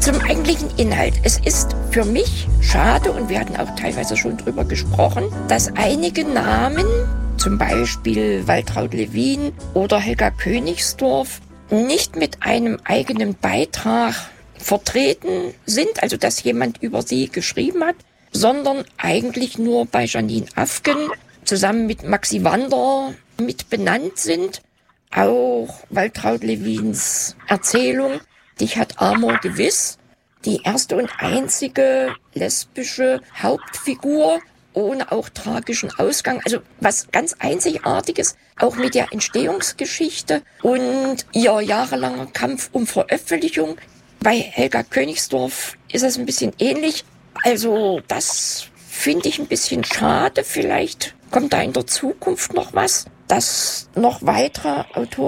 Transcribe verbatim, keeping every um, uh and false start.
Zum eigentlichen Inhalt. Es ist für mich schade, und wir hatten auch teilweise schon drüber gesprochen, dass einige Namen, zum Beispiel Waltraud Lewin oder Helga Königsdorf, nicht mit einem eigenen Beitrag vertreten sind, also dass jemand über sie geschrieben hat, sondern eigentlich nur bei Janine Afken zusammen mit Maxi Wander mit benannt sind. Auch Waltraud Lewins Erzählung Dich hat Amor gewiss, die erste und einzige lesbische Hauptfigur ohne auch tragischen Ausgang, also was ganz Einzigartiges, auch mit der Entstehungsgeschichte und ihr jahrelanger Kampf um Veröffentlichung. Bei Helga Königsdorf ist es ein bisschen ähnlich, also das finde ich ein bisschen schade. Vielleicht kommt da in der Zukunft noch was, dass noch weitere Autoren